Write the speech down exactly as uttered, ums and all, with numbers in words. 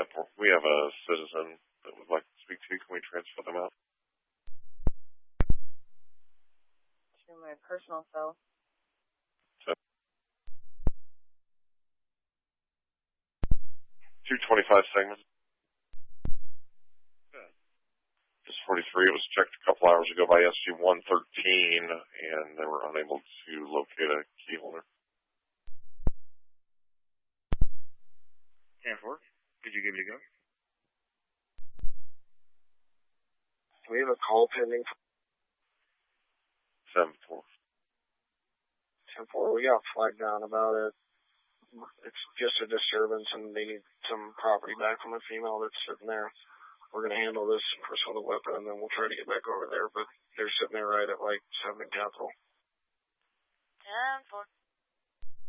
ten four. We have a citizen that would like to speak to you. Can we transfer them out? To my personal cell. two twenty-five segment. It's forty-three. It was checked a couple hours ago by S G one thirteen, and they were unable to locate a key holder. ten four. Could you give me a go? We have a call pending. seven four. ten four, we got flagged down about it. It's just a disturbance, and they need some property back from a female that's sitting there. We're going to handle this first with a weapon, and then we'll try to get back over there. But they're sitting there right at, like, seven in Capitol. ten four.